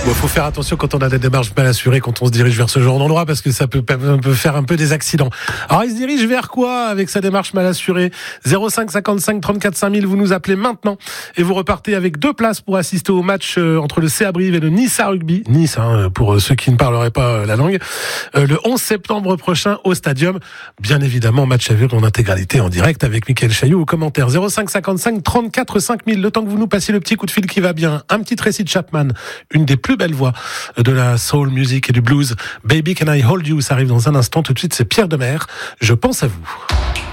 Bon, faut faire attention quand on a des démarches mal assurées, quand on se dirige vers ce genre d'endroit, parce que ça peut faire un peu des accidents. Alors, il se dirige vers quoi avec sa démarche mal assurée? 05 55 34 5000, vous nous appelez maintenant et vous repartez avec 2 places pour assister au match entre le CA Brive et le Nice à rugby. Nice, pour ceux qui ne parleraient pas la langue. Le 11 septembre prochain au Stadium. Bien évidemment, match à vivre en intégralité en direct avec Mickaël Chailloux aux commentaires. 05 55 34 5000. Le temps que vous nous passiez le petit coup de fil qui va bien. Un petit Tracy Chapman, une des plus belles voix de la soul music et du blues. Baby Can I Hold You, ça arrive dans un instant. Tout de suite, c'est Pierre Demers. Je pense à vous.